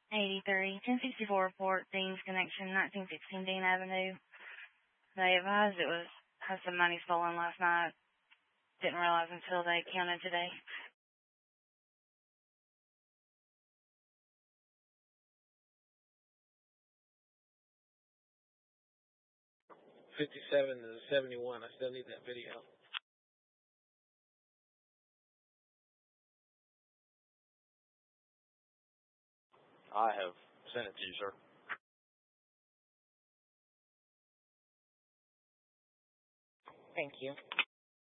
83, 1064 Port Dean's Connection, 1916 Dean Avenue. They advised it had some money stolen last night. Didn't realize until they counted today. 57 to 71. I still need that video. I have sent it to you, sir. Thank you.